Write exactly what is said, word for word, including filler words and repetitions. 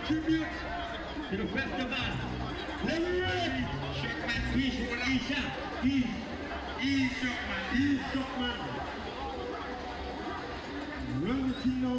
tribute to the festival. Celebrate Shockman, Isha, East, East Shockman, East Shockman. Run the team